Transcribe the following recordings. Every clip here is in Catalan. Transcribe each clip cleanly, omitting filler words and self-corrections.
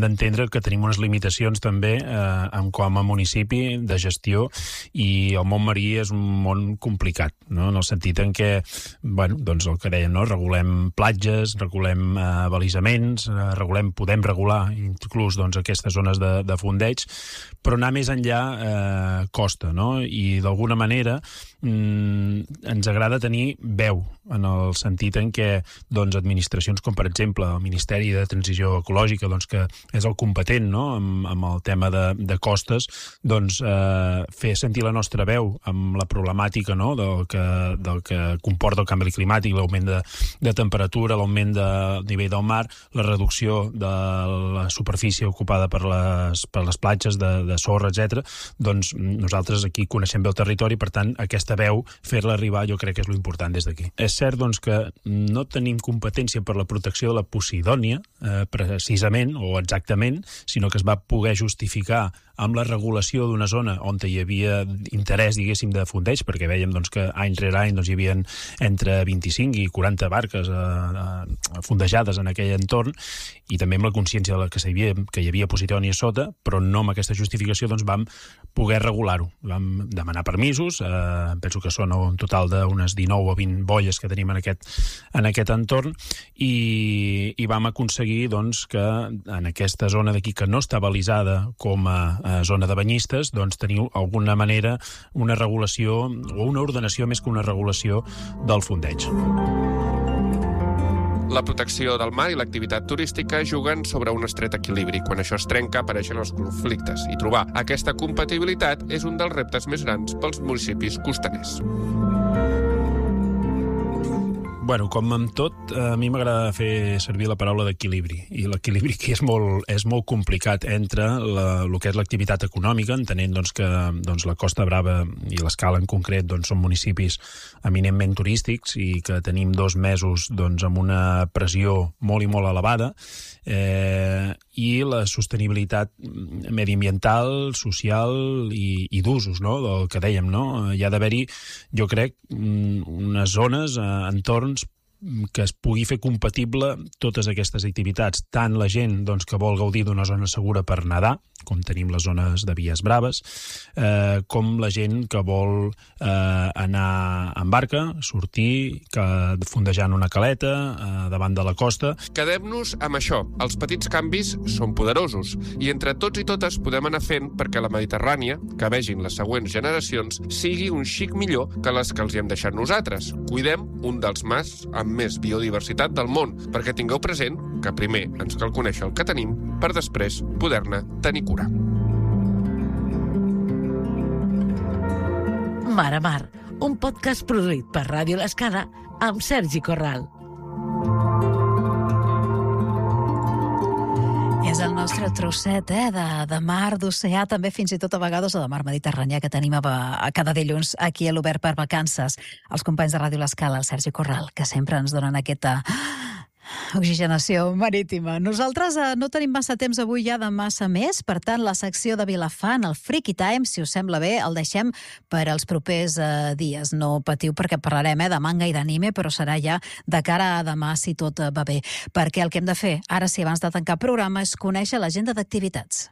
d'entendre que tenim unes limitacions també com a municipi de gestió, i el món marí és un món complicat, no? En el sentit en què, doncs el que dèiem, no? Regulem platges, regulem balisaments, podem regular inclús aquestes zones de fondeig, però anar més enllà costa, no? I d'alguna manera ens agrada tenir veu, en el sentit en què administracions com per exemple el Ministeri de Transició Ecològica, que és el competent, no? amb el tema de costes, fer sentir la nostra veu amb la problemàtica, no? del que comporta el canvi climàtic, l'augment de temperatura, l'augment del nivell del mar, la reducció de la superfície ocupada per les platges de sorra, etc. Doncs nosaltres aquí coneixem bé el territori, per tant aquesta veu, fer-la arribar, jo crec que és l'important des d'aquí. És cert que no tenim competència per la protecció de la Posidònia, precisament o exactament, sinó que es va poder justificar amb la regulació d'una zona on hi havia interès, diguéssim, de fondeig, perquè veiem que any rere any hi havia entre 25 i 40 barques fondejades en aquell entorn, i també amb la consciència que hi havia Posidònia sota, però no amb aquesta justificació vam poder regular-ho. Vam demanar permisos, penso que són un total d'unes 19 o 20 boies que tenim en aquest entorn, i vam aconseguir que en aquesta zona d'aquí, que no està balisada com a zona de banyistes, teniu d'alguna manera una regulació o una ordenació més que una regulació del fondeig. La protecció del mar i l'activitat turística juguen sobre un estret equilibri. Quan això es trenca, apareixen els conflictes, i trobar aquesta compatibilitat és un dels reptes més grans pels municipis costaners. Com amb tot, a mi m'agrada fer servir la paraula d'equilibri, i l'equilibri que és molt complicat entre el que és l'activitat econòmica, entenent que la Costa Brava i l'Escala en concret són municipis eminentment turístics i que tenim 2 mesos amb una pressió molt i molt elevada, i la sostenibilitat mediambiental, social i d'usos, no? Del que dèiem, no? Hi ha d'haver-hi, jo crec, unes zones, entorns que es pugui fer compatible totes aquestes activitats, tant la gent que vol gaudir d'una zona segura per nedar, com tenim les zones de Vies Braves, com la gent que vol anar en barca, sortir, fondejant una caleta davant de la costa. Quedem-nos amb això. Els petits canvis són poderosos, i entre tots i totes podem anar fent perquè la Mediterrània, que vegin les següents generacions, sigui un xic millor que les que els hi hem deixat nosaltres. Cuidem un dels mars amb més biodiversitat del món, perquè tingueu present que primer ens cal conèixer el que tenim per després poder-ne tenir cura. Mar a Mar, un podcast produït per Ràdio L'Escala amb Sergi Corral. És el nostre trosset de mar, d'oceà, també fins i tot a vegades de mar Mediterrània, que tenim a cada dilluns aquí a l'Obert per Vacances. Els companys de Ràdio L'Escala, el Sergi Corral, que sempre ens donen aquesta oxigenació marítima. Nosaltres no tenim massa temps avui ja de massa més, per tant, la secció de Vilafant, el Freaky Time, si us sembla bé, el deixem per als propers dies. No patiu perquè parlarem de manga i d'anime, però serà ja de cara a demà, si tot va bé. Perquè el que hem de fer, ara sí, abans de tancar el programa, és conèixer l'agenda d'activitats.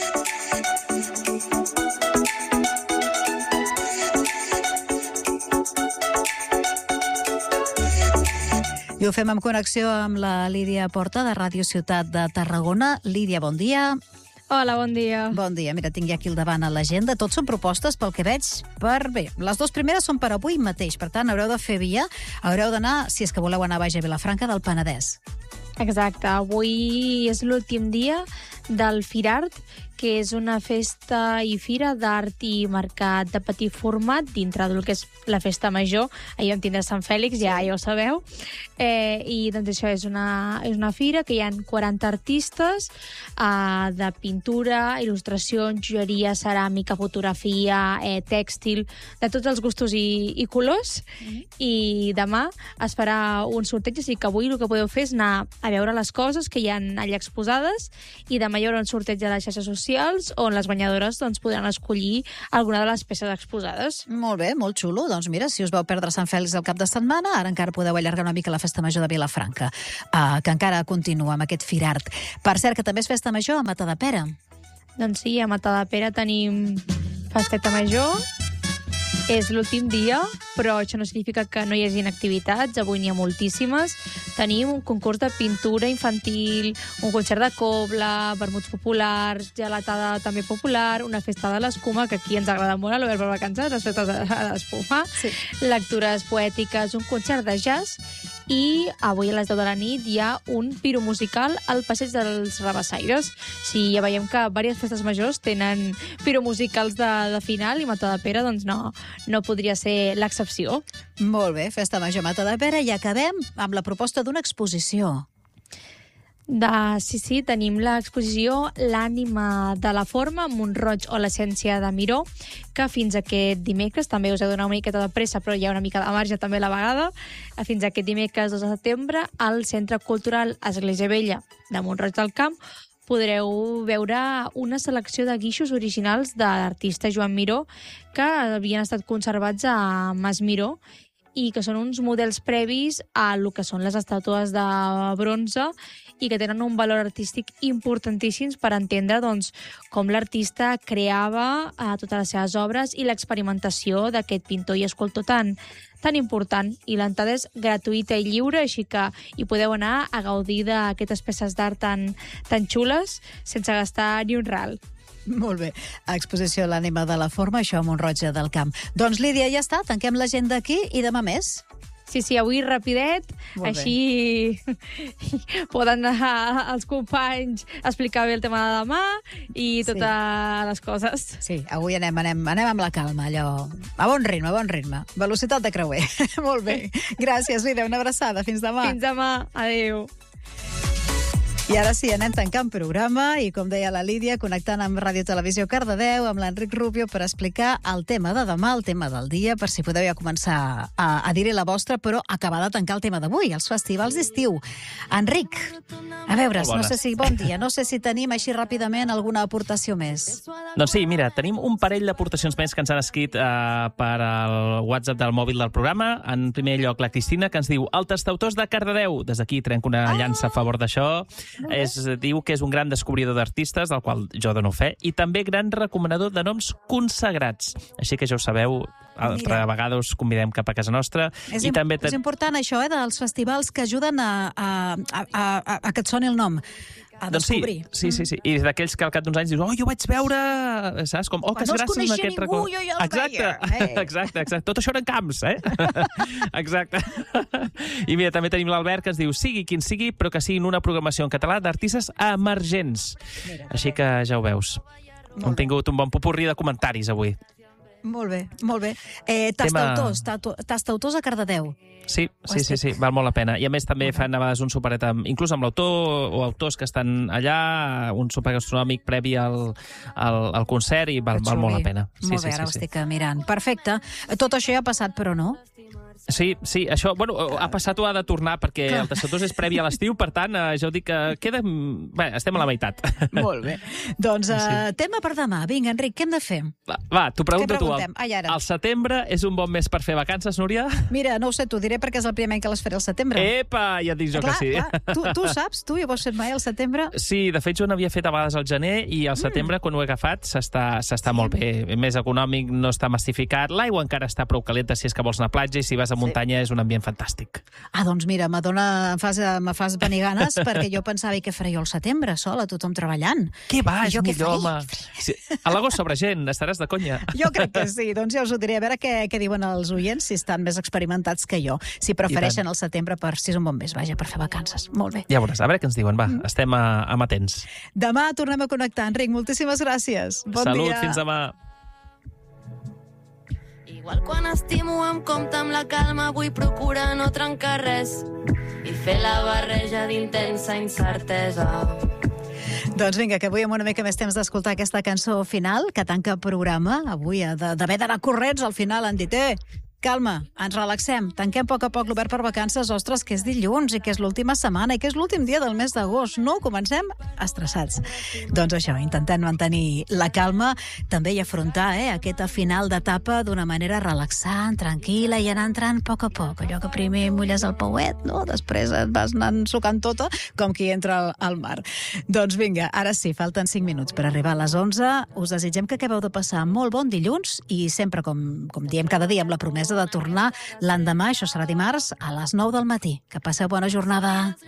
I ho fem en connexió amb la Lídia Porta, de Ràdio Ciutat de Tarragona. Lídia, bon dia. Hola, bon dia. Bon dia. Mira, tinc aquí al davant a l'agenda. Tots són propostes, pel que veig, bé. Les 2 primeres són per avui mateix, per tant, haureu de fer via. Haureu d'anar, si és que voleu anar baix a Vilafranca del Penedès. Exacte. Avui és l'últim dia del Firart, que és una festa i fira d'art i mercat de petit format dintre del que és la festa major. Ahir vam tindre Sant Fèlix, ja ho sabeu. I doncs això és una fira que hi ha 40 artistes de pintura, il·lustració, joieria, ceràmica, fotografia, tèxtil, de tots els gustos i colors. I demà es farà un sorteig, així que avui el que podeu fer és anar a veure les coses que hi ha allà exposades, i demà demà hi haurà un sorteig a les xarxes socials on les guanyadores podran escollir alguna de les peces exposades. Molt bé, molt xulo. Doncs mira, si us vau perdre Sant Fèlix el cap de setmana, ara encara podeu allargar una mica la Festa Major de Vilafranca, que encara continua amb aquest firart. Per cert, que també és Festa Major a Matadepera. Doncs sí, a Matadepera tenim Festeta Major. És l'últim dia, però això no significa que no hi hagin activitats. Avui n'hi ha moltíssimes. Tenim un concurs de pintura infantil, un concert de cobla, vermuts populars, gelatada també popular, una festa de l'escuma, que aquí ens agrada molt a l'Obert per Vacances, les festes de l'espuma, sí. Lectures poètiques, un concert de jazz, i avui a les 10 de la nit hi ha un piromusical al Passeig dels Rabassaires. Sí, ja veiem que diverses festes majors tenen piromusicals de final i Matadepera doncs no podria ser l'excepció. Molt bé, Festa Major Matadepera, i acabem amb la proposta d'una exposició. Sí, tenim l'exposició L'ànima de la forma, Mont-roig o l'essència de Miró, que fins aquest dimecres, també us he donat una miqueta de pressa, però hi ha una mica de marge també a la vegada, fins aquest dimecres 2 de setembre, al Centre Cultural Església Vella de Mont-roig del Camp, podreu veure una selecció de guixos originals de l'artista Joan Miró que havien estat conservats a Mas Miró i que són uns models previs a lo que són les estàtues de bronze i que tenen un valor artístic importantíssim per entendre com l'artista creava totes les seves obres i l'experimentació d'aquest pintor i escultor tan important. I l'entrada és gratuïta i lliure, així que hi podeu anar a gaudir d'aquestes peces d'art tan xules sense gastar ni un ral. Molt bé. Exposició L'ànima de la forma, això a Mont-roig del Camp. Doncs, Lídia, ja està. Tanquem l'agenda aquí i demà més. Sí, avui rapidet, així poden anar els companys a explicar bé el tema de demà i totes les coses. Sí, avui anem amb la calma, allò, a bon ritme. Velocitat de creuer. Molt bé. Gràcies, Lídia, una abraçada. Fins demà. Fins demà. Adéu. I ara sí, anem tancant programa i, com deia la Lídia, connectant amb Ràdio Televisió Cardedeu, amb l'Enric Rubio, per explicar el tema de demà, el tema del dia, per si podeu ja començar a dir-hi la vostra, però acabar de tancar el tema d'avui, els festivals d'estiu. Enric, a veure, bon dia, no sé si tenim així ràpidament alguna aportació més. Doncs sí, mira, tenim un parell d'aportacions més que ens han escrit per al WhatsApp del mòbil del programa. En primer lloc, la Cristina, que ens diu: el Tastautors de Cardedeu. Des d'aquí trenco una llança a favor d'això. Diu que és un gran descobridor d'artistes, del qual jo dono fe, i també gran recomanador de noms consagrats. Així que ja ho sabeu, altra vegada us convidem cap a casa nostra. És important això, dels festivals que ajuden a que et soni el nom. A descobrir. Sí. I d'aquells que al cap d'uns anys dius: jo vaig veure, saps? Com, que no gràcies els coneixia aquest ningú, jo ja els veia. Exacte. Tot això eren camps, Exacte. I mira, també tenim l'Albert, que ens diu: sigui quin sigui, però que siguin una programació en català d'artistes emergents. Així que ja ho veus. Hem tingut un bon popurrí de comentaris avui. Molt bé. Tastautors a Cardedeu. Sí, val molt la pena. I a més també fan a vegades un superet inclús amb l'autor o autors que estan allà, un sopar gastronòmic previ al concert, i val molt la pena. Molt bé, ara ho estic mirant. Perfecte. Tot això ja ha passat, però no? Sí, això, ha passat o ha de tornar, perquè el Tastautors és previ a l'estiu, per tant, ja ho dic que queda... Bé, estem a la meitat. Molt bé. Doncs tema per demà. Vinga, Enric, què hem de fer? Va, t'ho pregunto tu. El setembre és un bon mes per fer vacances, Núria? Mira, no ho sé, t'ho diré perquè és el primer any que les faré al setembre. Epa, ja et dic jo que sí. Tu saps? Tu ja ho has fet mai al setembre? Sí, de fet jo n'havia fet a vegades al gener, i al setembre, quan ho he agafat, s'està molt bé. Més econòmic, no està massificat, l'aigua encara està prou calenta si és que vols anar a platja, i si vas a muntanya és un ambient fantàstic. Doncs mira, me fas venir ganes, perquè jo pensava què faré jo al setembre, sola, tothom treballant. Què va, és millor, home. A l'agost sobre gent, estaràs de conya. Jo crec que sí, doncs ja us ho diré, a veure què diuen els oients, si estan més experimentats que jo, si prefereixen el setembre si és un bon mes, vaja, per fer vacances. Molt bé. Ja veuràs, a veure què ens diuen, va, estem amatents. Demà tornem a connectar, Enric, moltíssimes gràcies. Bon dia. Salut, fins demà. Igual quan estimo em compta amb la calma, vull procurar no trencar res i fer la barreja d'intensa incertesa. Doncs vinga, que avui amb una mica més temps d'escoltar aquesta cançó final, que tanca programa. Avui d'haver d'anar corrents, al final han dit, calma, ens relaxem, tanquem a poc l'Obert per Vacances, ostres, que és dilluns i que és l'última setmana i que és l'últim dia del mes d'agost. No comencem estressats. Doncs això, intentem mantenir la calma també i afrontar aquesta final d'etapa d'una manera relaxant, tranquil·la i anar entrant a poc. Allò que primer mulles el pauet, no? Després et vas anant sucant tota com qui entra al mar. Doncs vinga, ara sí, falten 5 minuts per arribar a les 11. Us desitgem que acabeu de passar molt bon dilluns i sempre, com diem cada dia, amb la promesa de tornar l'endemà, això serà dimarts, a les 9 del matí. Que passeu bona jornada.